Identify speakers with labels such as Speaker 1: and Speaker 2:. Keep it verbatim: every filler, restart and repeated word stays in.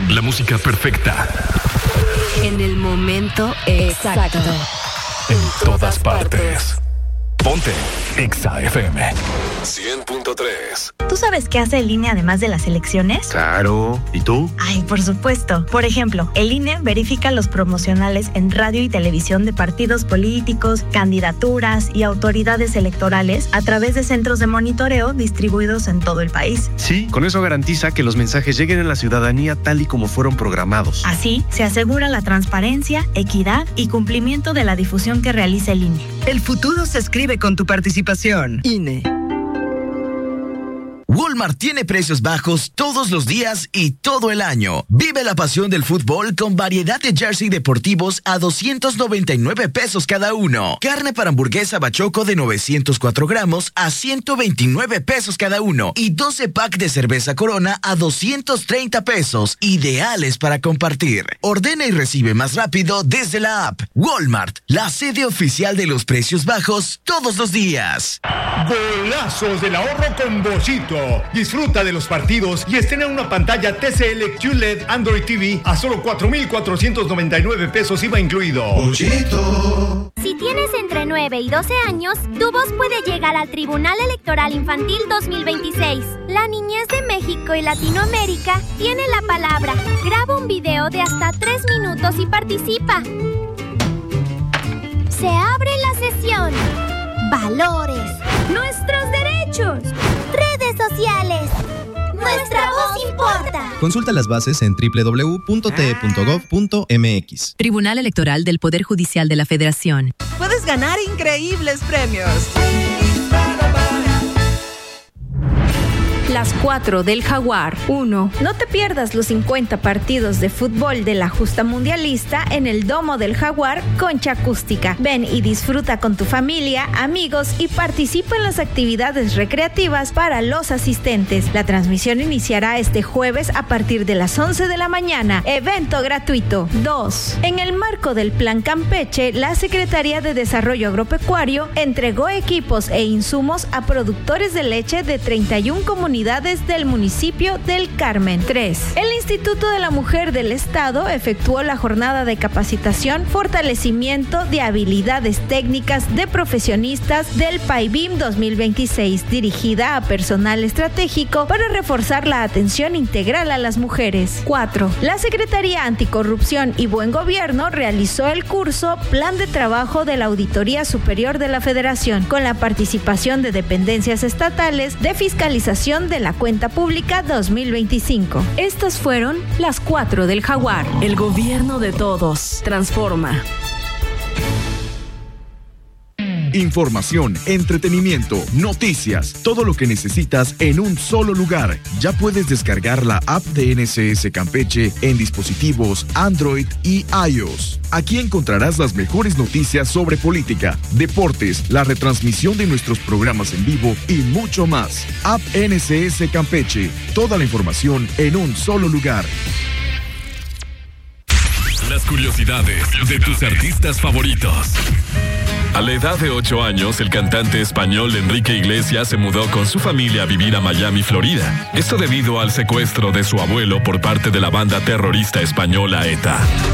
Speaker 1: La música perfecta.
Speaker 2: En el momento exacto.
Speaker 1: En todas partes. Ponte Exa F M
Speaker 3: cien punto tres.
Speaker 4: ¿Tú sabes qué hace el I N E además de las elecciones?
Speaker 5: Claro. ¿Y tú?
Speaker 4: Ay, por supuesto. Por ejemplo, el I N E verifica los promocionales en radio y televisión de partidos políticos, candidaturas y autoridades electorales a través de centros de monitoreo distribuidos en todo el país.
Speaker 5: Sí, con eso garantiza que los mensajes lleguen a la ciudadanía tal y como fueron programados.
Speaker 4: Así, se asegura la transparencia, equidad y cumplimiento de la difusión que realiza el I N E.
Speaker 6: El futuro se escribe con tu participación. I N E.
Speaker 7: Walmart tiene precios bajos todos los días y todo el año. Vive la pasión del fútbol con variedad de jersey deportivos a doscientos noventa y nueve pesos cada uno. Carne para hamburguesa bachoco de novecientos cuatro gramos a ciento veintinueve pesos cada uno. Y doce pack de cerveza Corona a doscientos treinta pesos. Ideales para compartir. Ordena y recibe más rápido desde la app. Walmart, la sede oficial de los precios bajos todos los días.
Speaker 8: Golazos del ahorro con Bollito. Disfruta de los partidos y estrena una pantalla T C L Q L E D Android T V a solo cuatro mil cuatrocientos noventa y nueve pesos I V A incluido.
Speaker 9: Bollito. Si tienes entre nueve y doce años, tu voz puede llegar al Tribunal Electoral Infantil dos mil veintiséis. La niñez de México y Latinoamérica tiene la palabra. Graba un video de hasta tres minutos y participa. Se abre la sesión. Valores. Nuestros derechos. Redes sociales. Nuestra voz importa.
Speaker 10: Consulta las bases en doble u doble u doble u punto t e punto gov punto m x.
Speaker 2: Tribunal Electoral del Poder Judicial de la Federación.
Speaker 6: Puedes ganar increíbles premios.
Speaker 11: Las cuatro del Jaguar. uno. No te pierdas los cincuenta partidos de fútbol de la justa mundialista en el Domo del Jaguar Concha Acústica. Ven y disfruta con tu familia, amigos y participa en las actividades recreativas para los asistentes. La transmisión iniciará este jueves a partir de las once de la mañana. Evento gratuito. dos. En el marco del Plan Campeche, la Secretaría de Desarrollo Agropecuario entregó equipos e insumos a productores de leche de treinta y una comunidades del municipio del Carmen. tres. El Instituto de la Mujer del Estado efectuó la jornada de capacitación, fortalecimiento de habilidades técnicas de profesionistas del PAIBIM dos mil veintiséis, dirigida a personal estratégico para reforzar la atención integral a las mujeres. cuatro. La Secretaría Anticorrupción y Buen Gobierno realizó el curso Plan de Trabajo de la Auditoría Superior de la Federación, con la participación de dependencias estatales de fiscalización de la cuenta pública dos mil veinticinco.
Speaker 2: Estas fueron las cuatro del Jaguar.
Speaker 12: El gobierno de todos. Transforma.
Speaker 13: Información, entretenimiento, noticias, todo lo que necesitas en un solo lugar. Ya puedes descargar la app de N S S Campeche en dispositivos Android y iOS. Aquí encontrarás las mejores noticias sobre política, deportes, la retransmisión de nuestros programas en vivo y mucho más. App N S S Campeche. Toda la información en un solo lugar.
Speaker 1: Las curiosidades de tus artistas favoritos. A la edad de ocho años, el cantante español Enrique Iglesias se mudó con su familia a vivir a Miami, Florida. Esto debido al secuestro de su abuelo por parte de la banda terrorista española ETA.